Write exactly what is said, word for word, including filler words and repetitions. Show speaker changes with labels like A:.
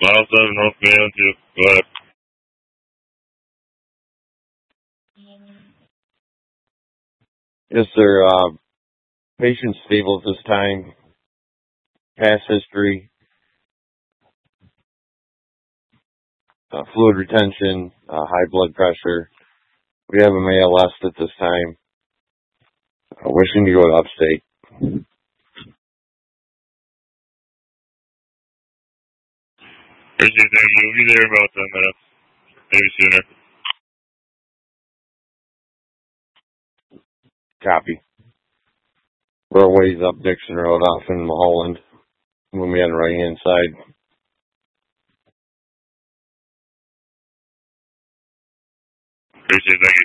A: Mile seven, North Main, two. Go ahead.
B: Is there uh, patient stable at this time? Past history, uh, fluid retention, uh, high blood pressure. We have him A L S at this time. Uh, wishing to go to upstate.
A: Appreciate it. Thank you. We'll be there in about ten minutes. Maybe sooner.
B: Copy. We're a ways up Dixon Road off in Mulholland. When we on the right hand side.
A: Appreciate it. Thank you.